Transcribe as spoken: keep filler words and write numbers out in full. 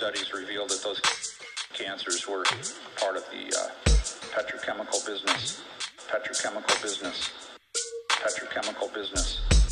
studies revealed that those cancers were part of the uh, petrochemical business, petrochemical business, petrochemical business.